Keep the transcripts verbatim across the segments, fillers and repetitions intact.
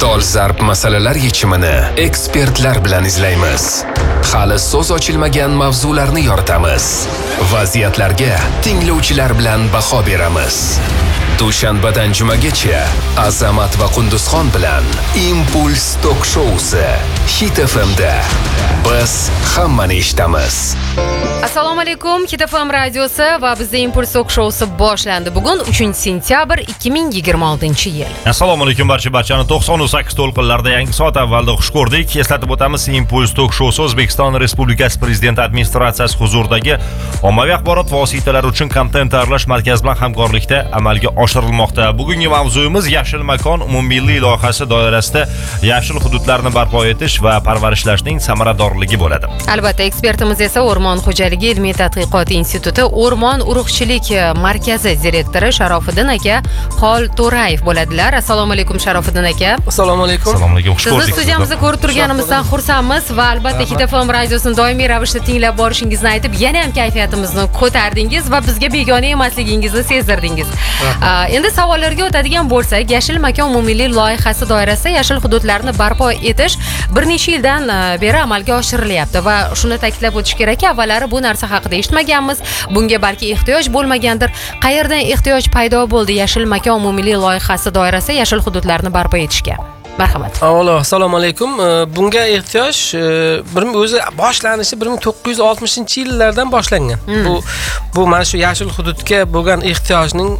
Dolzarb masalalar yechimini ekspertlar bilan izlaymiz. Hali so'z ochilmagan mavzularni yoritamiz. Vaziyatlarga tinglovchilar bilan baho beramiz. Dushanbadan jumagacha Azamat va Qunduzxon bilan Impuls Tok Showsi Hit F M da. Biz hammani eshitamiz. Assalomu alaykum, Hit F M radiosi va bizda Impuls Tok Showsi boshlandi. Bugun uchinchi sentyabr ikki ming yigirma oltinchi yil. Assalomu alaykum barcha barchani to'qson sakkiz to'lqinlarda yangi soat avvalida xush ko'rdik. Eslatib o'tamiz, Impuls Tok Showsi O'zbekiston Respublikasi Prezidenti administratsiyasi huzuridagi ommaviy axborot vositalari uchun kontent tayyorlash markazi bilan hamkorlikda amalga oshirilmoqda. Bugungi mavzuyimiz Yashil makon umummilliy loyihasi doirasida yashil hududlarni barpo etish va parvarishlashning samaradorligi bo'ladi. Albatta, ekspertimiz esa O'rmon xo'jaligi ilmiy tadqiqot instituti O'rmon urug'chilik markazi direktori Sharofiddin aka Xolto'rayev bo'ladilar. Assalomu alaykum Sharofiddin aka. Assalomu alaykum. Assalomu alaykum. Xush ko'rdik. Sizni studiyamizda ko'rib turganimizdan xursandmiz va albatta Hit F M radiosini doimiy ravishda tinglab borishingizni aytib, yana ham kayfiyatimizni ko'tardingiz va bizga begona emasligingizni sezdirdingiz. Endi savollarga o'tadigan bo'lsak, Yashil makon umummilliy loyihasi doirasida yashil hududlarni barpo etish bir necha yildan beri amalga oshirilyapti va shuni ta'kidlab o'tish kerakki, avvallari bu narsa haqida eshitmaganmiz. Bunga balki ehtiyoj bo'lmagandir. Qayerdan ehtiyoj paydo bo'ldi Yashil makon umummilliy loyihasi doirasida yashil hududlarni barpo etishga? Marhamat. Avvalo, assalomu alaykum. Bunga ehtiyoj bir o'zi boshlanishi bir ming to'qqiz yuz oltmishinchi yillardan boshlangan. Hmm. Bu bu mana shu yashil hududga bo'lgan ehtiyojning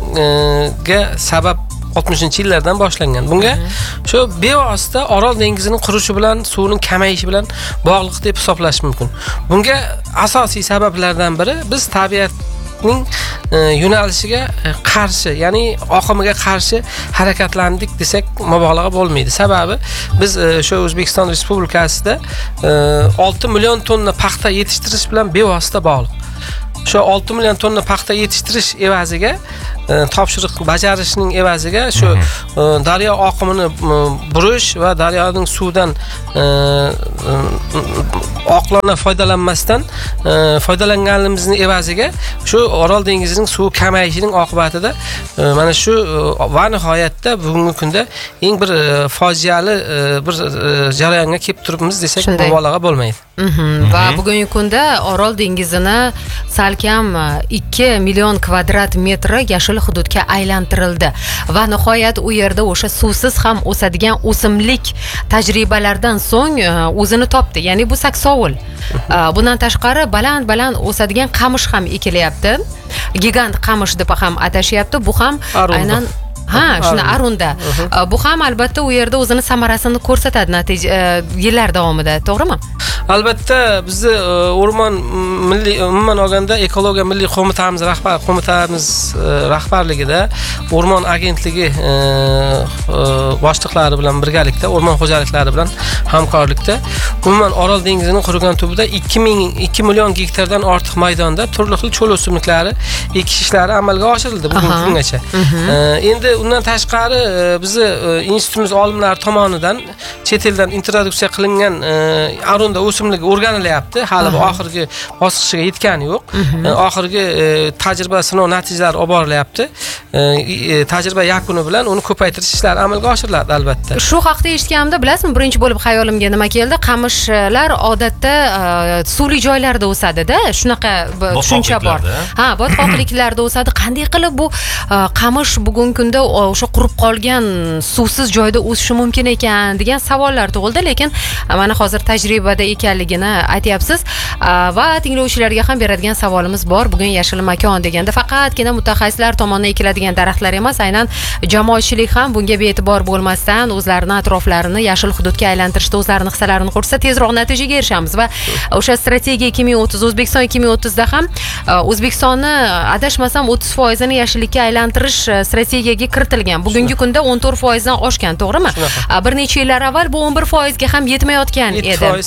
ga sabab oltmishinchi yillardan boshlangan. Bunga shu bevosita Orol dengizining qurishi bilan suvning kamayishi bilan bog'liq deb hisoblash mumkin. Bunga asosiy sabablardan biri biz tabiatning yo'nalishiga qarshi, ya'ni oqimiga qarshi harakatlandik desak mubolag'a bo'lmaydi. Sababi biz shu O'zbekiston Respublikasida olti million tonna paxta yetishtirish bilan bevosita bog'liq. Shu olti million tonna paxta yetishtirish evaziga topshiriq bajarishning evaziga shu daryo oqimini burish va daryoning suvdan oqlona foydalanmasdan foydalanganimizning evaziga shu Orol dengizining suvi kamayishining oqibatida mana shu va nihoyatda bugungi kunda eng bir fojiali bir jarayonga kelib turibmiz desak mubolag'a bo'lmaydi. Va bugungi kunda Orol dengizini salkam ikki million kvadrat metr yashil hududga aylantirildi va nihoyat u yerda o'sha suvsiz ham o'sadigan o'simlik tajribalardan so'ng o'zini topdi. Ya'ni bu saksovul. Bundan tashqari baland-baland o'sadigan qamish ham ekilyapti. Gigant qamish deb ham atashyapti. Bu ham aynan ha, shuni Arunda. Bu ham albatta u yerda o'zini samarasini ko'rsatadi natija yillar davomida, to'g'rimi? Albatta, bizni O'rmon milliy umuman olganda ekologiya milliy qo'mitamiz rahbar qo'mitamiz rahbarligida O'rmon agentligi boshliqlari bilan birgalikda, o'rmon xo'jaliklari bilan hamkorlikda umuman Orol dengizining qurigan tubida ikki million gektardan ortiq maydonda turli xil cho'l o'simliklari ekish ishlari amalga oshirildi bugungi kungacha. Endi undan tashqari bizni institutimiz olimlari tomonidan chet eldan introduksiya qilingan Arunda o'simligi o'rganilyapti. Hali bu oxirgi bosqichiga yetgani yo'q. Oxirgi tajriba sinov natijalari olib borilyapti. Tajriba yakuni bilan uni ko'paytirish ishlari amalga oshiriladi albatta. Shu haqda eshitganimda, bilasizmi, birinchi bo'lib xayolimga nima keldi? Qamishlar odatda suvli joylarda o'sadi-da, shunaqa tushuncha bor. Ha, botqoqliklarda o'sadi. Qanday qilib bu qamish bugungi kunda o'sha qurib qolgan suvsiz joyda o'sishi mumkin ekan degan savollar tug'ildi, lekin mana hozir tajribada ekanligini aytyapsiz va tinglovchilarga ham beradigan savolimiz bor. Bugun yashil makon deganda faqatgina mutaxassislar tomonidan ekiladigan daraxtlar emas, aynan jamoatchilik ham bunga bee'tibor bo'lmasdan o'zlarini atroflarini yashil hududga aylantirishda o'zlarini hissalarini qo'shsa tezroq natijaga erishamiz va o'sha strategiya ikki ming o'ttiz O'zbekiston ikki ming o'ttizda ham O'zbekistonni adashmasam o'ttiz foiz ni yashillikka aylantirish strategiyaga kiritilgan. Bugungi kunda o'n to'rt foiz dan oshgan, to'g'rimi? Bir necha yillar avval bu o'n bir foiz ga ham yetmayotgan edi. yetti foiz sakkiz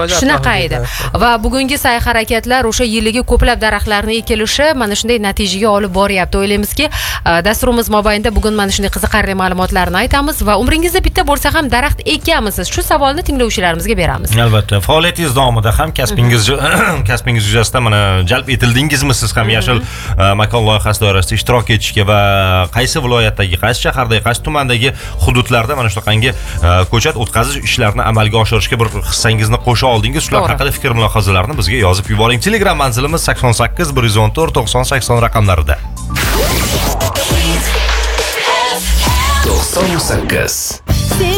shunaqa edi. Va bugungi sa'y-harakatlar o'sha yiliga ko'plab daraxtlarni ekilishi mana shunday natijaga olib boryapti. O'ylaymizki, dasturimiz mobaynida bugun mana shunday qiziqarli ma'lumotlarni aytamiz va umringizda bitta bo'lsa ham daraxt ekkanmisiz? Shu savolni tinglovchilarimizga beramiz. Albatta, faoliyatingiz davomida ham kasbingiz kasbingiz yuzasidan mana jalb etildingizmi siz ham yashil makon loyihasi doirasida ishtirok etishga va qaysi viloyatdagi, qaysi shahardagi, qaysi tumandagi hududlarda mana shunaqangi ko'chat o'tkazish ishlarini amalga oshirishga bir hissangizni qo'sha oldingiz? Shular haqida fikr mulohazalarni bizga yozib yuboring. Telegram manzilimiz sakson sakkiz bir yuz o'n to'rt to'qson sakson raqamlarida. to'qson sakkiz